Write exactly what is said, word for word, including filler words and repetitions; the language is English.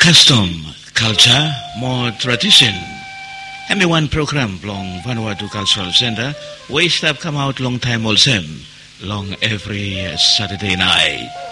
custom, culture, more tradition. Hemi one program long Vanuatu Cultural Center. We stop come out long time also, long every Saturday night.